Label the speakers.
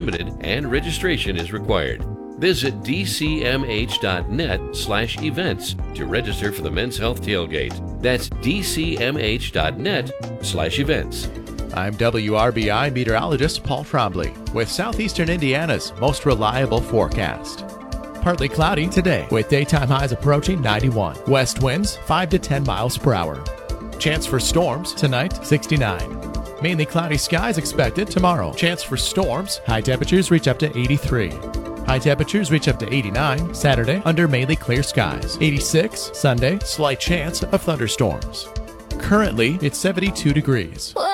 Speaker 1: prohibited and registration is required. Visit dcmh.net/events to register for the Men's Health Tailgate. That's dcmh.net/events.
Speaker 2: I'm WRBI meteorologist Paul Trombley with Southeastern Indiana's most reliable forecast. Partly cloudy today with daytime highs approaching 91. West winds 5 to 10 miles per hour. Chance for storms tonight 69. Mainly cloudy skies expected tomorrow. Chance for storms. High temperatures reach up to 83. High temperatures reach up to 89 Saturday under mainly clear skies. 86 Sunday, slight chance of thunderstorms. Currently, it's 72 degrees.